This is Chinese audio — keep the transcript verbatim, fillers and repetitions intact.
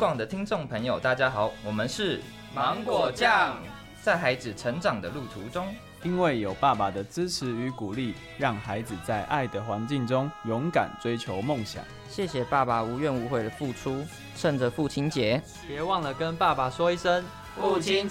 广的听众朋友，大家好，我们是芒果酱。 在孩子成长的路途中， 因为有爸爸的支持与鼓励，让孩子在爱的环境中勇敢追求梦想。 谢谢爸爸无怨无悔的付出，趁着父亲节， 别忘了跟爸爸说一声父亲